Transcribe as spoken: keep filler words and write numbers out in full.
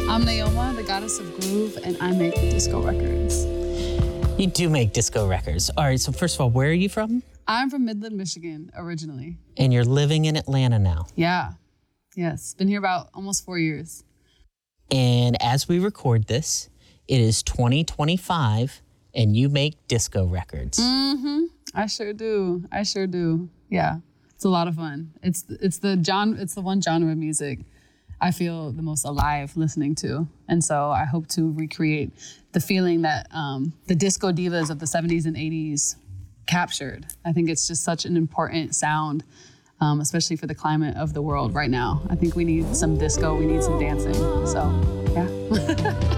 I'm Naoma, the goddess of groove, and I make disco records. You do make disco records. All right, so first of all, where are you from? I'm from Midland, Michigan, originally. And you're living in Atlanta now. Yeah. Yes. Been here about almost four years. And as we record this, it is twenty twenty-five, and you make disco records. Mm-hmm. I sure do. I sure do. Yeah. It's a lot of fun. It's it's the genre, it's the one genre of music I feel the most alive listening to. And so I hope to recreate the feeling that um, the disco divas of the seventies and eighties captured. I think it's just such an important sound, um, especially for the climate of the world right now. I think we need some disco, we need some dancing. So, yeah.